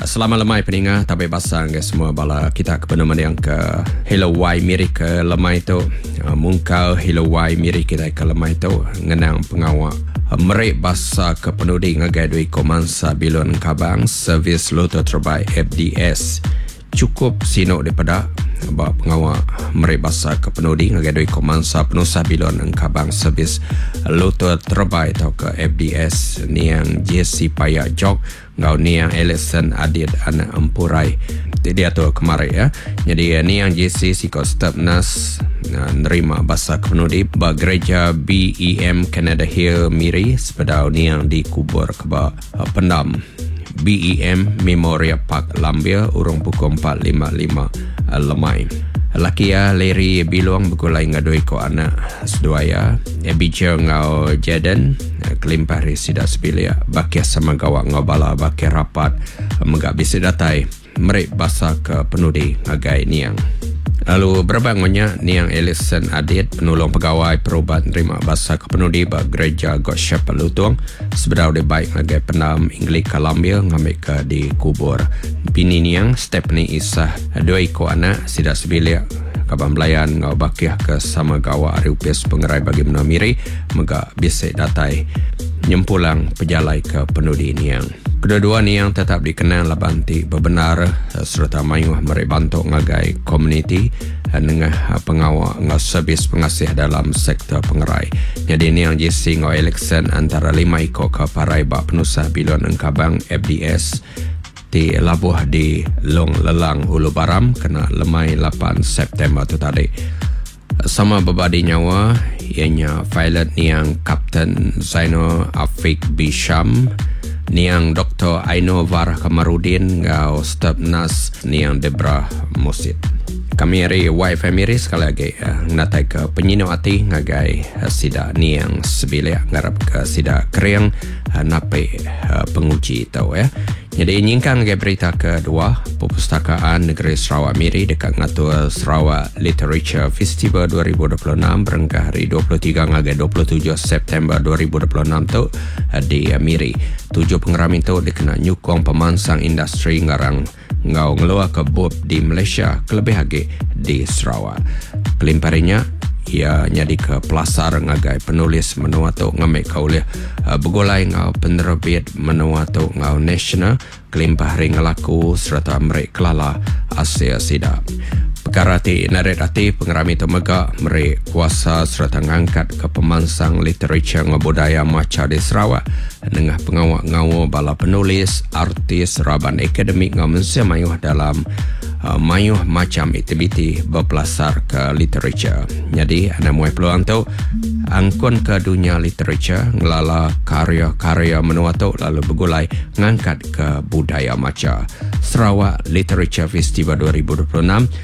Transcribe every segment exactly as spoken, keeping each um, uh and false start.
Selamat lemai peningat tabai basang ke semua bala kita ke peneman yang ke Hello Y miri ke lemai tu mungkau Hello Y miri kita ke lemai tu ngenang pengawak merik basa ke penudi ngagai dui komansa bilon kabang servis loto terbaik F D S cukup sino daripada bahawa pengawal merik basa ke penudi ngagai dui komansa penusah bilon kabang servis loto terbaik atau ke F D S ni yang J C Payak Jok ngau ni yang Alison Adit anak empurai dia tu kemarin ya. Jadi ni yang J C sikot step nas nerima basa ke penudi ba gereja B E M Canada Hill Miri sepedau ni yang dikubur ke ba pendam B E M Memorial Park Lambia urung pukul empat lima lima lemai. Laki ya Larry Biluang begulai ngadoi ko anak seduaya Abijah ngau Jaden kelimpah risida sebilia bakia sama gawak ngau bala bakia rapat megak bisi datai merik basa ke penudi ngagai niang. Lalu berbangunnya niang Alison Adit penolong pegawai perubat nerima basa ke penudi ba gereja God Shepherd Lutung sebedau dia baik ngagai penam Inggelik Columbia ngambil ke di kubur bini niang Stephanie Isah dua iko anak sidak sebilik kaban belayan ngau bakiah ke sama gawa ariupis pengerai bagi menamiri megak bisik datai nyempulang pejalai ke penudi niang. Kedua-dua ni yang tetap dikenal labanti bebenar serta mayuh merik bantuk ngagai komuniti dengan pengawal ngau servis pengasih dalam sektor pengerai. Jadi ni yang J C ngau election antara lima iko ke parai bak penusah bilon engkabang F D S di labuh di Long Lelang Ulu Baram kena lemai lapan September tu tadi. Sama berbadi nyawa ianya pilot ni yang Kapten Zaino Afiq Bisham ni yang Doktor Aino Var Kamarudin ngau staf nas ni yang Debra Musid. Kami hari Y F M Miri sekali lagi uh, ngatai ke penyino hati ngagai uh, sida ni yang sebilik ngarap ke sida kering uh, napai uh, penguji tahu ya. Jadi nyingkang ngagai berita kedua Perpustakaan Negeri Sarawak Miri dekat ngatur Sarawak Literature Festival dua ribu dua puluh enam berengkah hari dua puluh tiga ngagai dua puluh tujuh September dua ribu dua puluh enam tu uh, di uh, Miri. Tujuh pengeram itu dikena nyukong pemansang industri ngarang ngau ngeluar ke bob di Malaysia kelebih lagi di Sarawak. Kelimparinya ia nyadi ke pelasar ngagai penulis menua tu ngamik kau oleh uh, begulai ngau penerbit menua tu ngau national kelimpah ring ngelaku serta merik kelala Asia Sida. Perkara ti narik hati pengerami tu megak merik kuasa serta ngangkat ke pemansang literature ngau budaya maca di Sarawak dengan pengawak ngau bala penulis, artis, raban akademik ngau mensia mayuh dalam uh, mayuh macam aktiviti berpelasar ke literature. Jadi anda muai peluang tu angkun ke dunia literature ngelala karya-karya menua tu lalu bergulai ngangkat ke budaya maca. Sarawak Literature Festival dua ribu dua puluh enam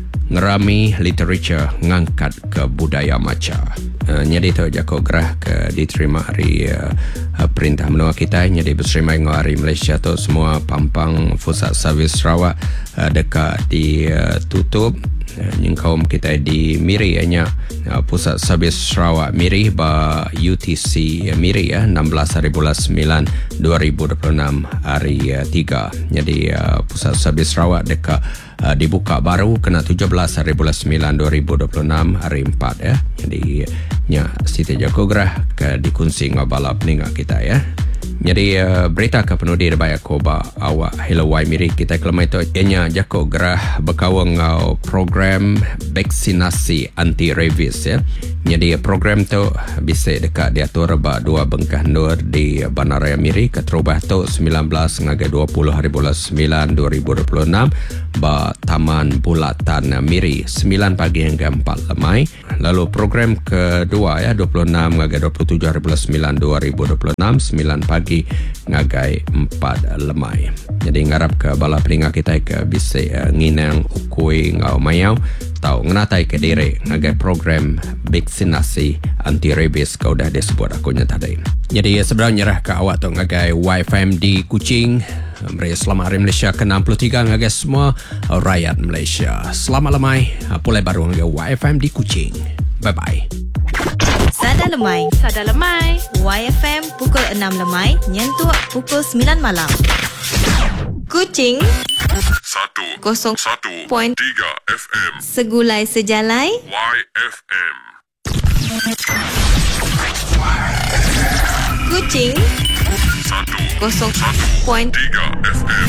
ngerami literature ngangkat ke budaya maca. Uh, jadi tu jako gerah ke diterima hari uh, perintah menua kita jadi berserimai ngau hari Malaysia tu semua pampang pusat servis Sarawak uh, dekat di uh, tutup uh, nyengkaum kita di Miri hanya uh, pusat servis Sarawak Miri ba U T C uh, Miri ya enam belas hari bulan sembilan dua ribu dua puluh enam hari uh, tiga. Jadi uh, pusat servis Sarawak dekat Uh, dibuka baru kena tujuh belas hari bulan sembilan dua ribu dua puluh enam hari empat ya. Jadi nya Siti Joko Gerah ke dikongsi ngabala peninggal kita ya. Jadi uh, berita ke penudi terbaik aku ba awak Hello Y Miri kita kelemai tu ianya Joko Gerah berkawang ngau program vaksinasi anti rabies ya. Jadi program tu bisa dekat diatur ba dua bengkah nur di Bandaraya Miri ke terubah tu sembilan belas ngagai dua puluh hari bulan sembilan dua ribu dua puluh enam ba Taman Bulatan Miri sembilan pagi hingga empat lemai. Lalu program kedua ya dua puluh enam ngagai dua puluh tujuh hari bulan sembilan dua ribu dua puluh enam sembilan pagi ngagai empat lemai. Jadi ngarap ke bala peningat kita ke bisa uh, nginang ukui ngau mayau tau ngenatai ke diri ngagai program vaksinasi anti rabies kau dah disebut akunya tadi. Jadi sebenarnya nyerah ke awak tu ngagai Y F M di Kuching. Mereka selamat Hari Malaysia ke enam puluh tiga ngagai semua rakyat Malaysia. Selamat lemai pulai baru ngagai Y F M di Kuching. Bye bye. Sada lemai, sada lemai. Y F M pukul enam lemai, nyentuh pukul sembilan malam. Kuching satu kosong satu Point tiga F M Segulai Sejalai Y F M. Kuching Satu kosong satu Point tiga F M.